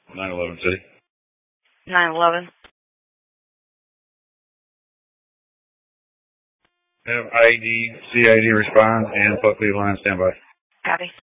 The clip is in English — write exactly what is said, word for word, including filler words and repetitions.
nine eleven City. nine eleven. Have I D, C I D respond, and Buckley line standby. Copy.